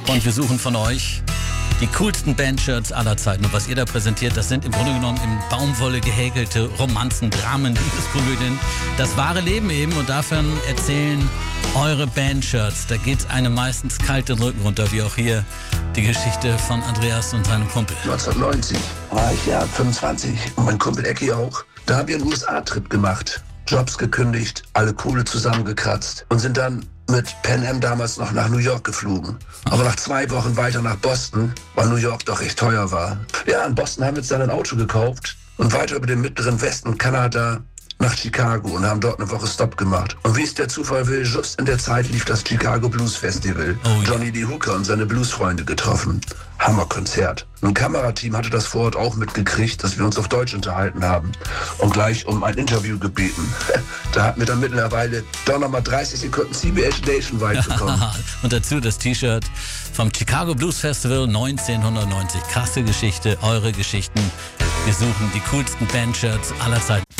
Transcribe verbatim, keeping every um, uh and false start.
Und wir suchen von euch die coolsten Bandshirts aller Zeiten. Und was ihr da präsentiert, das sind im Grunde genommen in Baumwolle gehäkelte Romanzen, Dramen, Liebeskomödien. Das wahre Leben eben. Und davon erzählen eure Bandshirts. Da geht einem meistens kalt den Rücken runter, wie auch hier die Geschichte von Andreas und seinem Kumpel. neunzehnhundertneunzig war ich ja fünfundzwanzig und mein Kumpel Ecki auch. Da haben wir einen U S A-Trip gemacht. Jobs gekündigt, alle Kohle zusammengekratzt und sind dann mit Pan Am damals noch nach New York geflogen. Aber nach zwei Wochen weiter nach Boston, weil New York doch recht teuer war. Ja, in Boston haben wir uns dann ein Auto gekauft und weiter über den mittleren Westen Kanada nach Chicago und haben dort eine Woche Stopp gemacht. Und wie es der Zufall will, just in der Zeit lief das Chicago Blues Festival. Oh, ja. Johnny Lee Hooker und seine Bluesfreunde getroffen. Hammerkonzert. Ein Kamerateam hatte das vor Ort auch mitgekriegt, dass wir uns auf Deutsch unterhalten haben und gleich um ein Interview gebeten. Da hatten wir dann mittlerweile doch nochmal dreißig Sekunden C B S Nationwide bekommen. Und dazu das T-Shirt vom Chicago Blues Festival neunzehnhundertneunzig. Krasse Geschichte, eure Geschichten. Wir suchen die coolsten Bandshirts aller Zeiten.